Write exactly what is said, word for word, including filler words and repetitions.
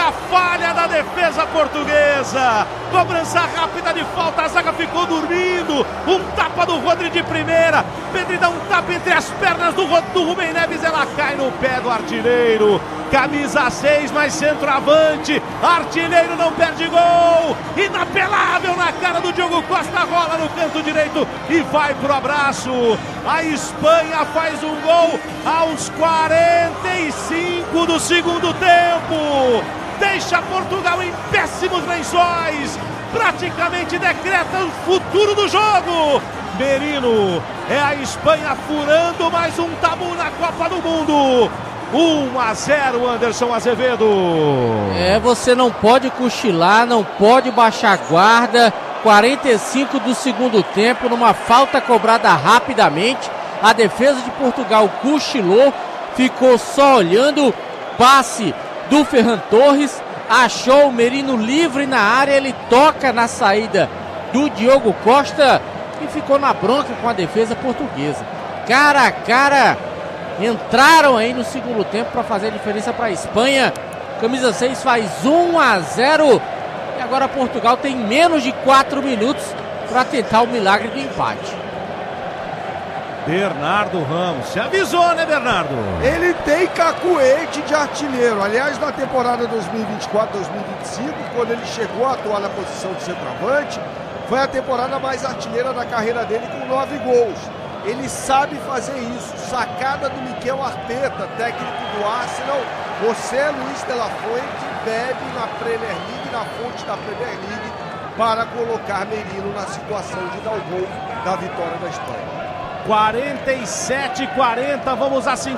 a falha da defesa portuguesa. Cobrança rápida de falta, a zaga ficou dormindo. Um tapa do Rodri de primeira. Pedri dá um tapa entre as pernas do, do Rubem Neves, ela cai no pé do artilheiro. Camisa seis, mais centroavante. Artilheiro não perde gol. Inapelável na cara do Diogo Costa, rola no canto direito e vai pro abraço. A Espanha faz um gol aos quarenta e cinco do segundo tempo. Deixa Portugal em péssimos lençóis. Praticamente decreta o futuro do jogo. Merino, é a Espanha furando mais um tabu na Copa do Mundo. um a zero, Anderson Azevedo. É, você não pode cochilar, não pode baixar a guarda. quarenta e cinco do segundo tempo, numa falta cobrada rapidamente. A defesa de Portugal cochilou, ficou só olhando. Passe do Ferran Torres, achou o Merino livre na área, ele toca na saída do Diogo Costa e ficou na bronca com a defesa portuguesa. Cara a cara, entraram aí no segundo tempo para fazer a diferença para a Espanha. Camisa seis faz um a zero e agora Portugal tem menos de quatro minutos para tentar o milagre do empate. Bernardo Ramos, se avisou, né, Bernardo? Ele tem cacuete de artilheiro. Aliás, na temporada dois mil e vinte e quatro, dois mil e vinte e cinco, quando ele chegou a atuar na posição de centroavante, foi a temporada mais artilheira da carreira dele, com nove gols. Ele sabe fazer isso. Sacada do Mikel Arteta, técnico do Arsenal. Você, Luiz de la Fuente, bebe na Premier League, na fonte da Premier League, para colocar Merino na situação de dar o gol da vitória da Espanha. quarenta e sete a quarenta, vamos a